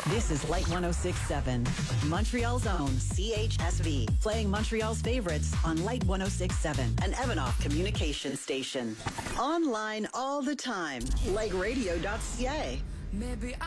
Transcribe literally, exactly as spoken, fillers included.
This is Light one oh six point seven, Montreal's own C H S V, playing Montreal's favorites on Light one oh six point seven, an Evanoff communication station. Online all the time, like radio dot c a. Maybe